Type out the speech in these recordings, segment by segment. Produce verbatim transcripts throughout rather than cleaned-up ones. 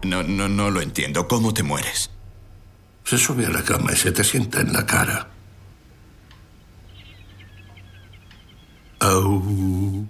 No, no, no lo entiendo. ¿Cómo te mueres? Se sube a la cama y se te sienta en la cara. Au.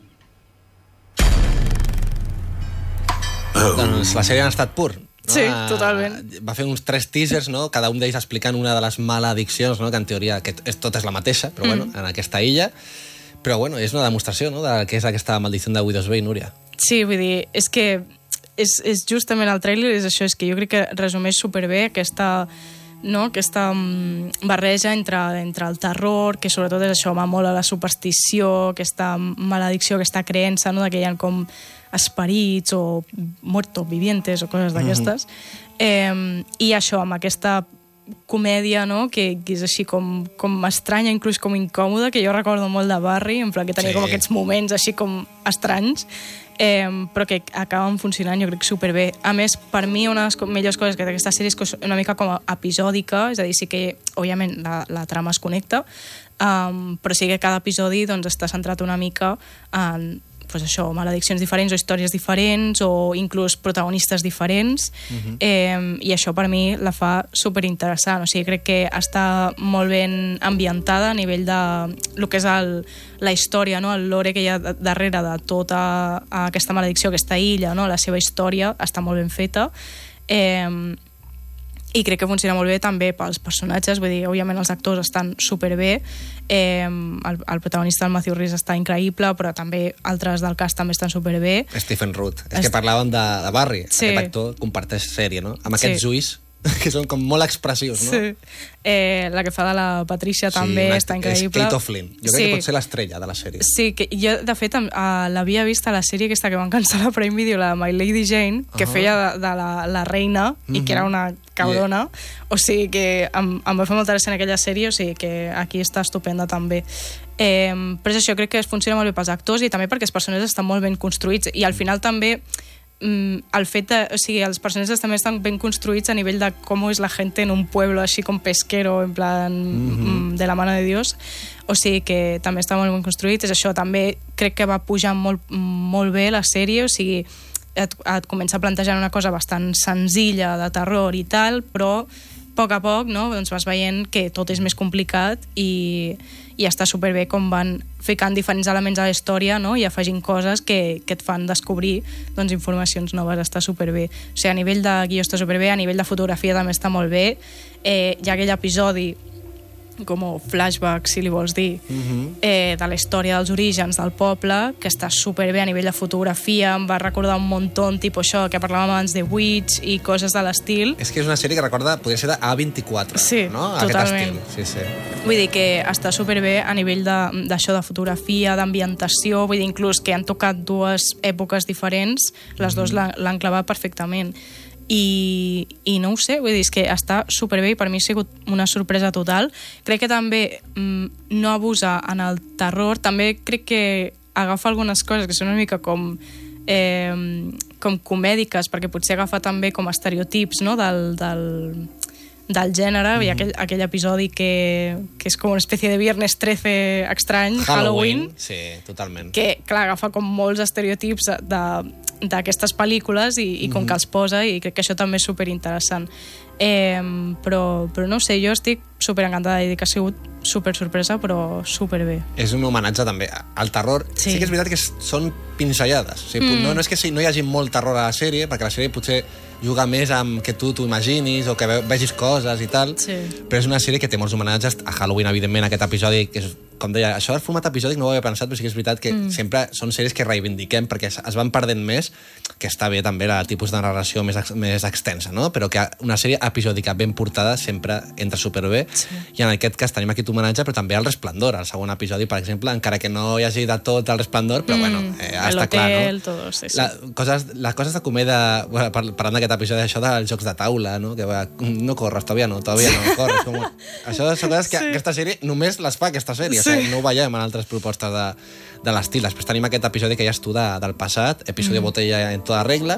Au. Doncs la sèrie ha estat pur. No? Sí, totalment. Va fer uns tres teasers, no? Cada un d'ells explicant una de les malediccions, no? Que en teoria que és, tot és la mateixa, però mm. bueno, en aquesta illa. Però bueno, és una demostració, no?, de què és aquesta maldició de Widow's Bay, Núria. Sí, vull dir, és que és, és justament el tràiler, és això, és que jo crec que resumeix superbé aquesta, no? aquesta barreja entre, entre el terror, que sobretot és això, va molt a la superstició, aquesta maledicció, aquesta creença, no?, que hi ha com esperits o muertos vivientes o coses d'aquestes. Mm-hmm. Eh, I això, amb aquesta comèdia, no?, que, que és així com, com estranya, inclús com incòmoda, que jo recordo molt de Barry, en plan que tenia sí. com aquests moments així com estranys, eh, però que acaben funcionant, jo crec, superbé. A més, per mi, una de les millors coses que d'aquesta sèrie és que és una mica com episòdica, és a dir, sí que, òbviament, la, la trama es connecta, um, però sí que cada episodi doncs, està centrat una mica en pues això, malediccions diferents o històries diferents o inclús protagonistes diferents. Uh-huh. eh, i això per mi la fa superinteressant, o sigui, crec que està molt ben ambientada a nivell de el que és el, la història, no? El lore que hi ha darrere de tota aquesta maledicció, aquesta illa, no? La seva història està molt ben feta. Eh, i crec que funciona molt bé també pels personatges, vull dir, òbviament els actors estan superbé, eh, el, el protagonista, el Matthew Rhys, està increïble, però també altres del cast també estan superbé. Stephen Root. És Est... que parlàvem de, de Barry, sí. Aquest actor comparteix sèrie, no? Amb aquests sí. ulls que són com molt expressius, no? Sí. Eh, la que fa de la Patricia sí, també una, està increïble. És Kate O'Flynn. Jo crec sí. que pot ser l'estrella de la sèrie. Sí, que jo, de fet, uh, l'havia vist a la sèrie aquesta que van cancel·lar a Prime Video, la My Lady Jane, que uh-huh. feia de, de la, la reina uh-huh. i que era una cabrona. Yeah. O sigui que em, em va fer molta gràcia en aquella sèrie, o sigui que aquí està estupenda també. Eh, però és això, crec que es funciona molt bé pels actors i també perquè els personatges estan molt ben construïts i al final també el fet de, o sigui, els personatges també estan ben construïts a nivell de com és la gent en un pueblo així com pesquero, en plan mm-hmm. de la mano de Dios, o sigui que també està molt ben construït, és això, també crec que va pujar molt, molt bé la sèrie, o sigui, et, et comença a plantejar una cosa bastant senzilla de terror i tal, però a poc a poc, no, doncs vas veient que tot és més complicat i, i està superbé com van ficant diferents elements a la història, no? I afegint coses que, que et fan descobrir doncs, informacions noves, està superbé. O sigui, a nivell de guió està superbé, a nivell de fotografia també està molt bé. Eh, hi ha aquell episodi com flashback, si li vols dir, uh-huh. eh, de la història dels orígens del poble, que està superbé a nivell de fotografia, em va recordar un muntó, tipus això, que parlàvem abans de Witch i coses de l'estil. És que és una sèrie que recorda, podria ser de A vint-i-quatre, sí, no? Totalment. Aquest estil. Sí, sí. Vull dir que està superbé a nivell d'això, de, de fotografia, d'ambientació, vull dir, inclús que han tocat dues èpoques diferents, les dues mm. l'han clavat perfectament. I, i no ho sé, vull dir, és que està superbé i per mi ha sigut una sorpresa total. Crec que també mm, no abusa en el terror, també crec que agafa algunes coses que són una mica com eh, com comèdiques, perquè potser agafa també com estereotips, no?, del, del, del gènere. Mm-hmm. Hi ha aquell, aquell episodi que, que és com una espècie de Viernes trece estrany, Halloween, Halloween. Sí, totalment. Que, clar, agafa com molts estereotips de d'aquestes pel·lícules i, i com mm-hmm. que els posa, i crec que això també és superinteressant. Eh, però, però no ho sé, jo estic superencantada i que ha sigut super sorpresa, però superbé. És un homenatge també al terror. Sí, sí que és veritat que són pinzellades. O sigui, mm. no, no és que no hi hagi molt terror a la sèrie, perquè la sèrie potser juga més amb que tu t'ho imaginis o que vegis coses i tal, sí. però és una sèrie que té molts homenatges a Halloween, evidentment, aquest episodi que és, com deia, això del format episòdic no ho havia pensat, però sí que és veritat que mm. sempre són sèries que reivindiquem perquè es van perdent més, que està bé també el tipus de narració més, més extensa, no? Però que una sèrie episòdica ben portada sempre entra superbé, sí. I en aquest cas tenim aquest homenatge, però també al Resplendor, el segon episodi, per exemple, encara que no hi hagi de tot el Resplendor, però mm. bueno, eh, està clar, no? Todo, sí, sí. La, coses, les coses de comèdia, bueno, parlant d'aquest episodi, això dels jocs de taula, no? Que va, no corres, todavía no, todavía no, corres. Com... Això són coses que sí. Aquesta sèrie només les fa aquesta sèrie, sí. O sigui, no ho veiem en altres propostes de, de l'estil. Després tenim aquest episodi que ja és tu de, del passat, episodi mm. Botella en tota regla,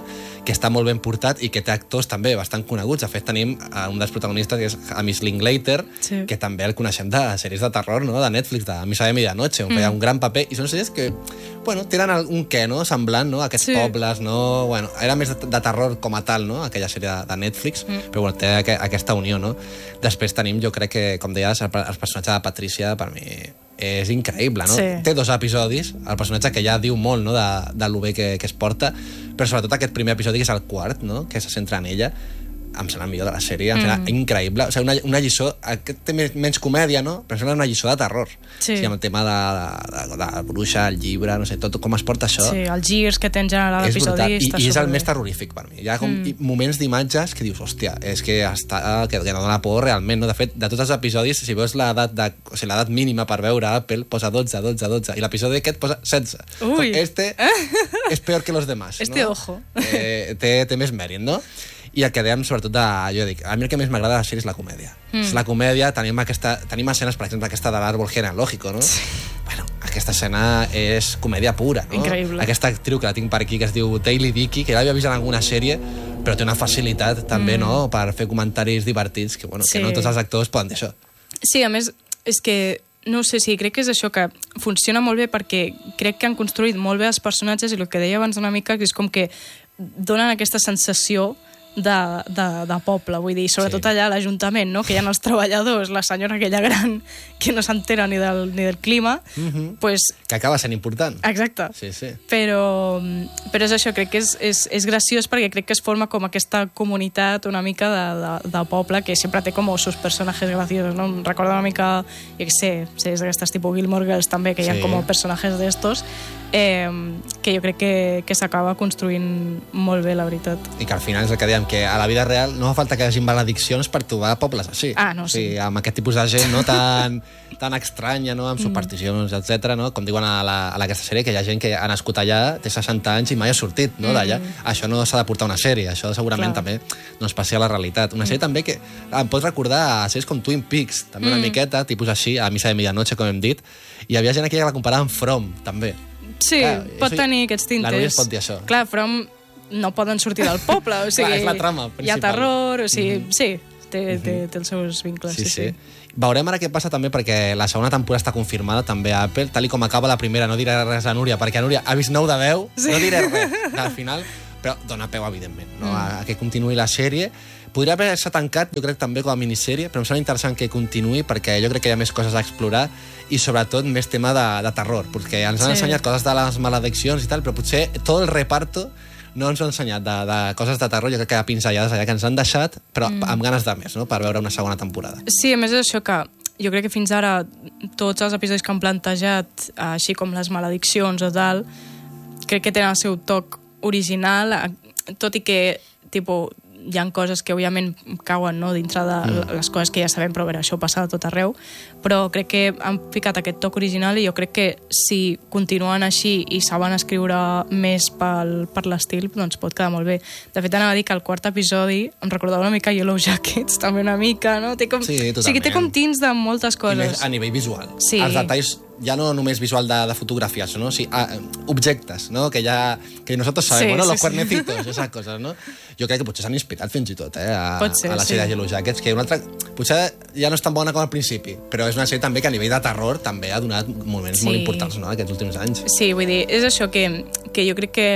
que està molt ben portat i que té actors també bastant coneguts. De fet, tenim uh, un dels protagonistes, que és Hamish Linklater, sí. que també el coneixem de sèries de terror, no?, de Netflix, de Missa de Medianoche, on mm. feia un gran paper, i són sèries que, bueno, tenen un què, no?, semblant, no?, aquests sí. pobles, no? Bueno, era més de, de terror com a tal, no?, aquella sèrie de, de Netflix, mm. però bueno, té aqu aquesta unió, no? Després tenim, jo crec que, com deies, el, el personatge de Patricia, per mi, és increïble, no? Sí. Té dos episodis, el personatge que ja diu molt, no?, de, de lo bé que, que es porta, però sobretot aquest primer episodi, que és el quart, no?, que se centra en ella, em sembla el millor de la sèrie, em sembla mm. increïble. O sigui, una, una lliçó, aquest té menys comèdia, no?, però em sembla una lliçó de terror. Sí. O sigui, amb el tema de, de, de, de la bruixa, el llibre, no sé, tot com es porta això. Sí, els girs que té en general l'episodi. I, i és el més terrorífic per mi. Hi ha com mm. moments d'imatges que dius, hòstia, és que, està, que, que no dona por realment, no? De fet, de tots els episodis, si veus l'edat de, o sigui, l'edat mínima per veure Apple, posa dotze, dotze, dotze, i l'episodi aquest posa setze. Ui. Este és peor que los demás. Este no? ojo. Eh, té, té més mèrit, no? I el que dèiem, sobretot, de, jo dic, a mi el que més m'agrada de la sèrie és la comèdia. Mm. És la comèdia, tenim, aquesta, tenim escenes, per exemple, aquesta de l'àrbol genealògico, no? Sí. Bueno, aquesta escena és comèdia pura, no? Increïble. Aquesta actriu que la tinc per aquí, que es diu Daily Dickey, que l'havia vist en alguna sèrie, però té una facilitat també, mm. no?, per fer comentaris divertits, que, bueno, sí. que no tots els actors poden dir això. Sí, a més, és que no sé si sí, crec que és això que funciona molt bé perquè crec que han construït molt bé els personatges i el que deia abans una mica, que és com que donen aquesta sensació de, de, de poble, vull dir, sobretot sí. allà a l'Ajuntament, no?, que hi ha els treballadors, la senyora aquella gran que no s'entera ni, del, ni del clima, mm-hmm. pues... que acaba sent important. Exacte. Sí, sí. Però, però és això, crec que és, és, és graciós perquè crec que es forma com aquesta comunitat una mica de, de, de poble que sempre té com sus personatges graciosos, no? Em recorda una mica, jo què sé, sèries d'aquestes tipus Gilmore Girls també, que sí. hi ha com personatges d'estos, eh, que jo crec que, que s'acaba construint molt bé, la veritat. I que al final és el que dèiem, que a la vida real no fa falta que hi hagi malediccions per trobar pobles així. Ah, no, sí. O sigui, sí. amb aquest tipus de gent no tan, tan estranya, no?, amb supersticions, mm. etcètera, no? Com diuen a, la, a aquesta sèrie, que hi ha gent que ha nascut allà, té seixanta anys i mai ha sortit, no?, d'allà. Mm. Això no s'ha de portar una sèrie, això segurament Clar. també no es passi a la realitat. Una sèrie mm. també que em pots recordar a sèries com Twin Peaks, també una mm. miqueta, tipus així, a Missa de Medianoche, com hem dit, i hi havia gent aquí que la comparava amb From, també. Sí, Clar, pot això, tenir aquests tintes. La Núria es pot dir això. Clar, From no poden sortir del poble, o sigui... Clar, és la trama principal. Hi ha terror, o sigui, mm. sí, té, mm-hmm. té, té els seus vincles. Sí, sí, sí. sí. Veurem ara què passa també, perquè la segona temporada està confirmada també a Apple, tal i com acaba la primera. No diré res a Núria, perquè a Núria ha vist nou de deu, sí. no diré res al final, però dona peu, evidentment, no? mm. a, a que continuï la sèrie. Podria haver-se tancat, jo crec, també com a miniserie, però em sembla interessant que continuï, perquè jo crec que hi ha més coses a explorar i, sobretot, més tema de, de terror, perquè ens han sí. ensenyat coses de les malediccions i tal, però potser tot el reparto no ens ha ensenyat de, de coses de terror, jo crec que hi ha pinzellades allà que ens han deixat, però mm. amb ganes de més, no?, per veure una segona temporada. Sí, a més és això que jo crec que fins ara tots els episodis que han plantejat, així com les malediccions o tal, crec que tenen el seu toc original, tot i que, tipus, hi ha coses que òbviament cauen, no?, dintre de mm. les coses que ja sabem, però a veure, això passa a tot arreu, però crec que han ficat aquest toc original i jo crec que si continuen així i saben escriure més pel, per l'estil, doncs pot quedar molt bé. De fet, anava a dir que el quart episodi em recordava una mica Yellow Jackets, també una mica, no? Té com, sí, totalment. O sigui, té com tints de moltes coses. I més a nivell visual. Sí. Els detalls, ja no només visual de, de fotografies, no? O sigui, ah, objectes, no?, que ja que nosotros sabemos, sí, ¿no? Sí, los sí. cuernecitos, esas coses, no? Jo crec que potser s'han inspirat fins i tot, eh, a, ser, a la sèrie sí. de Yellow Jackets, que una altra, potser ja no és tan bona com al principi, però és una sèrie també que a nivell de terror també ha donat moments sí. molt importants, no?, aquests últims anys. Sí, vull dir, és això que, que jo crec que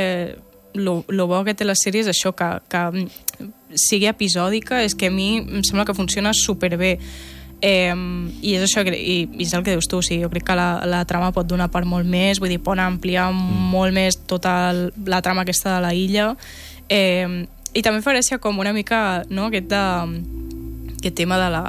lo, lo bo que té la sèrie és això, que, que sigui episòdica, és que a mi em sembla que funciona superbé. Eh, i és això, i, i és el que dius tu, o sigui, jo crec que la, la trama pot donar per molt més, vull dir, pot ampliar mm. molt més tota el, la trama aquesta de la illa, eh, i també fa gràcia com una mica, no?, aquest, de, aquest tema de la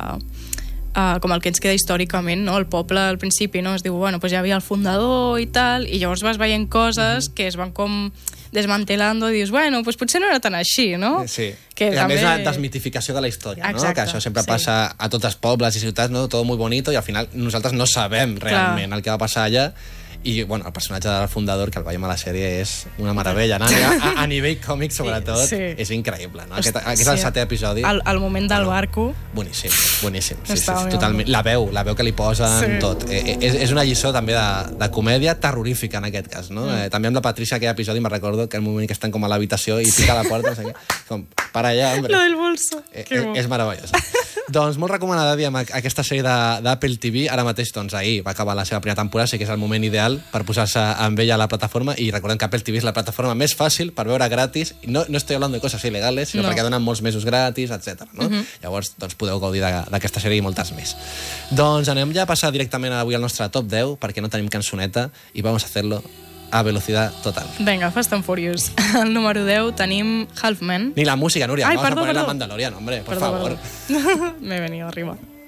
uh, com el que ens queda històricament, no?, el poble al principi, no?, es diu, bueno, pues ja havia el fundador i tal, i llavors vas veient coses mm. que es van com desmantelando i dius, bueno, pues potser no era tan així, no? Sí, que i a també... més la desmitificació de la història, Exacte, no? Que això sempre sí. passa a tots els pobles i ciutats, no? Todo muy bonito, i al final nosaltres no sabem realment Clar. el que va passar allà, I, bueno, el personatge del fundador, que el veiem a la sèrie, és una meravella, no? A, a nivell còmic, sobretot, sí. és increïble, no? Aquest, aquest és el setè episodi. El, el moment del bueno, barco. Boníssim, boníssim. Sí, sí, sí, totalment. La veu, la veu que li posen, sí. tot. Eh, és, és una lliçó també de, de comèdia terrorífica, en aquest cas, no? Mm. Eh, també amb la Patricia, aquell episodi, me'n recordo que el moment que estan com a l'habitació i pica a la porta, no sé què, com, para allà, hombre. Lo del bolso. Eh, eh, és meravellós. Doncs molt recomanada, diem, aquesta sèrie d'Apple T V. Ara mateix, doncs, ahir va acabar la seva primera temporada, sí que és el moment ideal per posar-se amb ella a la plataforma, i recordem que Apple T V és la plataforma més fàcil per veure gratis. No, no estoy hablando de cosas ilegales, sinó no. perquè donen molts mesos gratis, etcètera. No? Uh-huh. Llavors, doncs, podeu gaudir d'aquesta sèrie i moltes més. Doncs anem ja a passar directament avui al nostre top deu, perquè no tenim cançoneta, i vamos a hacerlo a velocitat total. Venga, Fast and Furious. Al número deu tenim Half Men. Ni la música, Núria. Ai, Vamos perdó, a poner perdó. la Mandalorian, hombre, por perdó, favor. Perdó. Me he venido arriba.